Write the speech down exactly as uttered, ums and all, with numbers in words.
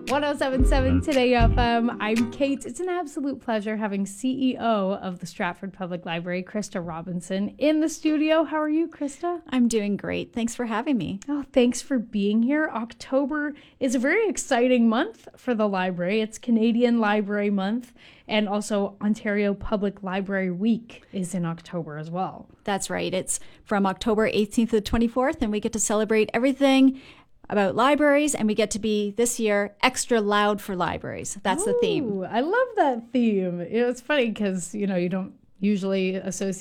one oh seven point seven Today F M. I'm Kate. It's an absolute pleasure having C E O of the Stratford Public Library, Krista Robinson, in the studio. How are you, Krista? I'm doing great. Thanks for having me. Oh, thanks for being here. October is a very exciting month for the library. It's Canadian Library Month, and also Ontario Public Library Week is in October as well. That's right. It's from October eighteenth to the twenty-fourth, and we get to celebrate everything about libraries, and we get to be, this year, extra loud for libraries. That's Ooh, the theme. I love that theme. You know, it's funny because, you know, you don't usually associate